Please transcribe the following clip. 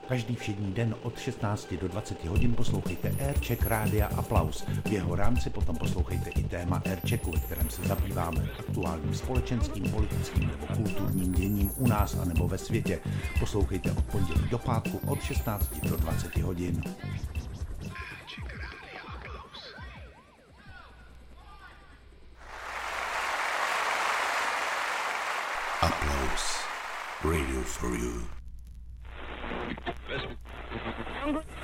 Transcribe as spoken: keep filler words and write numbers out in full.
Každý všední den od šestnácti do dvaceti hodin poslouchejte Aircheck Rádia Aplaus. V jeho rámci potom poslouchejte i téma Airchecku, ve kterém se zabýváme aktuálním společenským, politickým nebo kulturním děním u nás a nebo ve světě. Poslouchejte od pondělí do pátku od šestnácti do dvaceti hodin. Applause. Radio for you.